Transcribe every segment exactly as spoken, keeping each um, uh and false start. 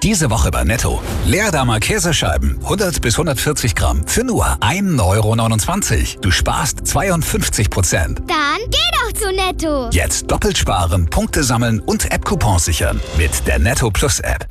Diese Woche bei Netto. Leerdammer Käsescheiben, hundert bis hundertvierzig Gramm, für nur ein Euro neunundzwanzig. Du sparst zweiundfünfzig Prozent. Dann geh doch zu Netto. Jetzt doppelt sparen, Punkte sammeln und App-Coupons sichern. Mit der Netto Plus App.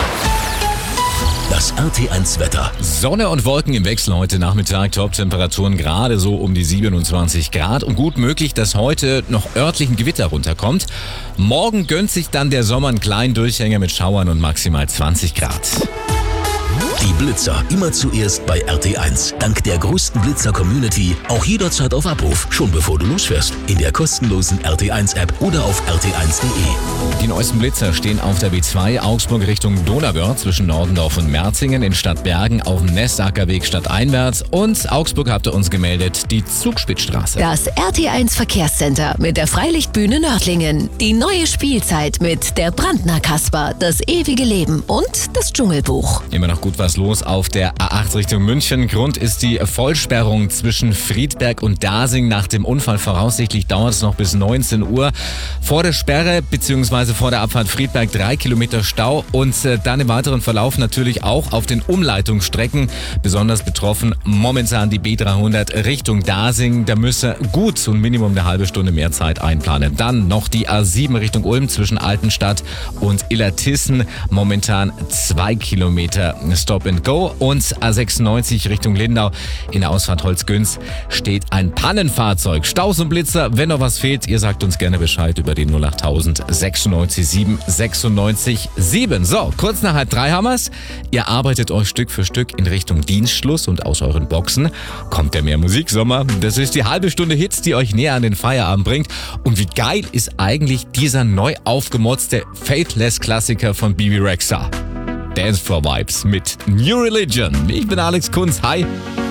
Das R T eins Wetter. Sonne und Wolken im Wechsel heute Nachmittag. Top-Temperaturen gerade so um die siebenundzwanzig Grad. Und gut möglich, dass heute noch örtlichen Gewitter runterkommt. Morgen gönnt sich dann der Sommer einen kleinen Durchhänger mit Schauern und maximal zwanzig Grad. Die Blitzer immer zuerst bei R T eins. Dank der größten Blitzer-Community auch jederzeit auf Abruf, schon bevor du losfährst. In der kostenlosen R T eins App oder auf r t eins punkt de. Die neuesten Blitzer stehen auf der B zwei Augsburg Richtung Donauwörth zwischen Nordendorf und Merzingen, in Stadtbergen auf dem Nestacker Weg stadteinwärts und Augsburg habt ihr uns gemeldet, die Zugspitzstraße. Das R T eins Verkehrscenter mit der Freilichtbühne Nördlingen. Die neue Spielzeit mit der Brandner Kasper, das ewige Leben und das Dschungelbuch. Immer noch gut was los auf der A acht Richtung München. Grund ist die Vollsperrung zwischen Friedberg und Dasing. Nach dem Unfall voraussichtlich dauert es noch bis neunzehn Uhr. Vor der Sperre bzw. vor der Abfahrt Friedberg drei Kilometer Stau und äh, dann im weiteren Verlauf natürlich auch auf den Umleitungsstrecken. Besonders betroffen momentan die B dreihundert Richtung Dasing. Da müsse gut und Minimum eine halbe Stunde mehr Zeit einplanen. Dann noch die A sieben Richtung Ulm zwischen Altenstadt und Illertissen. Momentan zwei Kilometer Stop and Go. Und A sechsundneunzig Richtung Lindau in der Ausfahrt Holzgünz steht ein Pannenfahrzeug. Staus und Blitzer, wenn noch was fehlt, ihr sagt uns gerne Bescheid über den null acht tausend sechsundneunzig sieben sechsundneunzig sieben. So, kurz nach halb drei haben wir's. Ihr arbeitet euch Stück für Stück in Richtung Dienstschluss und aus euren Boxen kommt der mehr Musiksommer. Das ist die halbe Stunde Hits, die euch näher an den Feierabend bringt. Und wie geil ist eigentlich dieser neu aufgemotzte Faithless-Klassiker von Bebe Rexha? Dancefloor Vibes mit New Religion. Ich bin Alex Kunz. Hi.